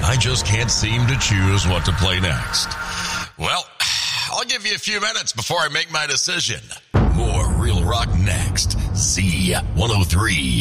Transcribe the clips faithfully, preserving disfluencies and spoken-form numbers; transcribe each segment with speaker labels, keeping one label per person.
Speaker 1: I just can't seem to choose what to play next. Well, I'll give you a few minutes before I make my decision. More Real Rock next. Z one oh three.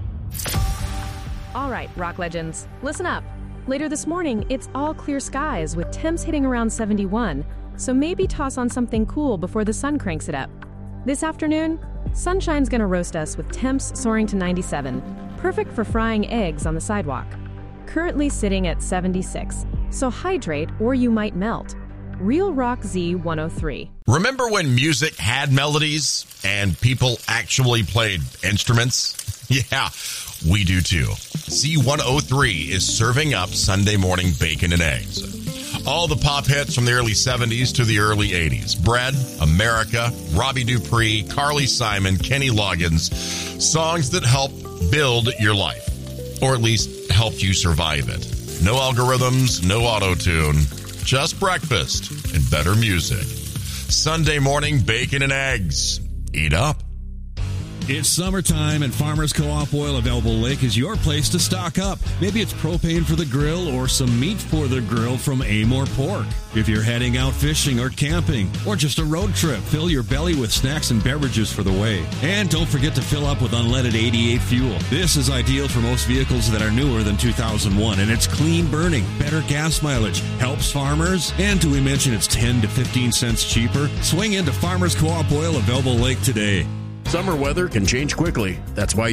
Speaker 2: All right, rock legends, listen up. Later this morning, it's all clear skies with temps hitting around seventy-one, so maybe toss on something cool before the sun cranks it up. This afternoon, sunshine's gonna roast us with temps soaring to ninety-seven, perfect for frying eggs on the sidewalk. Currently sitting at seventy-six, so hydrate or you might melt. Real Rock Z one oh three.
Speaker 1: Remember when music had melodies and people actually played instruments? Yeah, we do too. Z one oh three is serving up Sunday morning bacon and eggs. All the pop hits from the early seventies to the early eighties. Bread, America, Robbie Dupree, Carly Simon, Kenny Loggins. Songs that help build your life. Or at least helped you survive it. No algorithms, no auto-tune. Just breakfast and better music. Sunday morning bacon and eggs. Eat up.
Speaker 3: It's summertime, and Farmers Co-op Oil of Elbow Lake is your place to stock up. Maybe it's propane for the grill or some meat for the grill from Amore Pork. If you're heading out fishing or camping or just a road trip, fill your belly with snacks and beverages for the way. And don't forget to fill up with unleaded eighty-eight fuel. This is ideal for most vehicles that are newer than two thousand one, and it's clean burning, better gas mileage, helps farmers, and do we mention it's ten to fifteen cents cheaper? Swing into Farmers Co-op Oil of Elbow Lake today.
Speaker 4: Summer weather can change quickly. That's why